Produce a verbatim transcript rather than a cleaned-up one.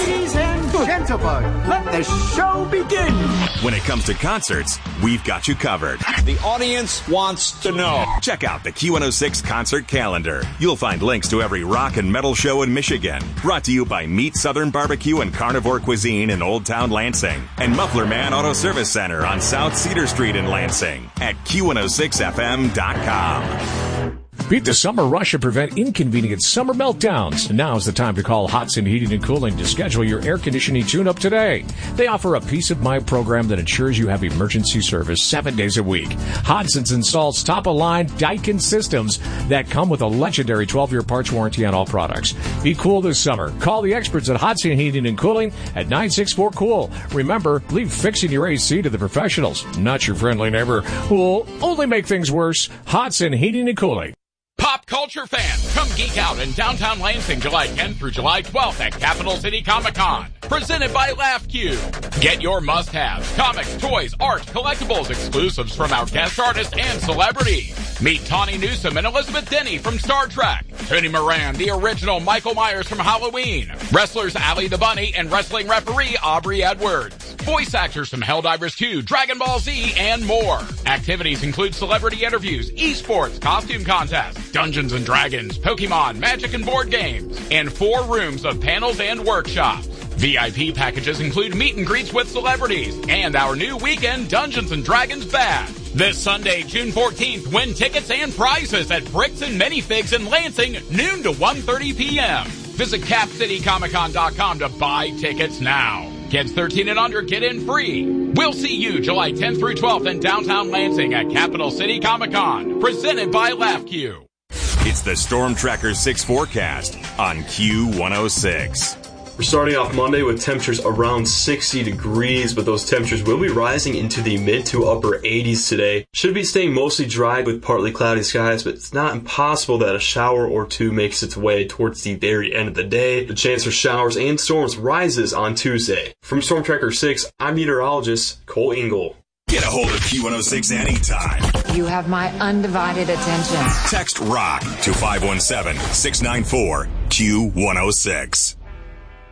Ladies and gentlemen, let the show begin. When it comes to concerts, we've got you covered. The audience wants to know. Check out the Q one oh six concert calendar. You'll find links to every rock and metal show in Michigan. Brought to you by Meat Southern Barbecue and Carnivore Cuisine in Old Town Lansing. And Muffler Man Auto Service Center on South Cedar Street in Lansing at Q one oh six F M dot com. Beat the summer rush and prevent inconvenient summer meltdowns. Now's the time to call Hodson Heating and Cooling to schedule your air conditioning tune-up today. They offer a peace of mind program that ensures you have emergency service seven days a week. Hodson's installs top-of-line Daikin systems that come with a legendary twelve-year parts warranty on all products. Be cool this summer. Call the experts at Hodson Heating and Cooling at nine six four cool. Remember, leave fixing your A C to the professionals, not your friendly neighbor who will only make things worse. Hodson Heating and Cooling. Pop culture fans, come geek out in downtown Lansing July tenth through July twelfth at Capital City Comic Con. Presented by LaughQ. Get your must-haves, comics, toys, art, collectibles, exclusives from our guest artists and celebrities. Meet Tawny Newsome and Elizabeth Denny from Star Trek. Tony Moran, the original Michael Myers from Halloween. Wrestlers Allie the Bunny and wrestling referee Aubrey Edwards. Voice actors from Helldivers two, Dragon Ball Z, and more. Activities include celebrity interviews, esports, costume contests, Dungeons and Dragons, Pokemon, Magic and board games, and four rooms of panels and workshops. V I P packages include meet and greets with celebrities and our new weekend Dungeons and Dragons bash. This Sunday, June fourteenth, win tickets and prizes at Bricks and Minifigs in Lansing, noon to one thirty p.m. Visit cap city comic con dot com to buy tickets now. Kids thirteen and under get in free. We'll see you July tenth through twelfth in downtown Lansing at Capital City Comic Con, presented by LaughQ. It's the Storm Tracker six forecast on Q one oh six. We're starting off Monday with temperatures around sixty degrees, but those temperatures will be rising into the mid to upper eighties today. Should be staying mostly dry with partly cloudy skies, but it's not impossible that a shower or two makes its way towards the very end of the day. The chance for showers and storms rises on Tuesday. From Storm Tracker six, I'm meteorologist Cole Engel. Get a hold of Q one oh six anytime. You have my undivided attention. Text ROCK to five one seven, six nine four, Q one oh six.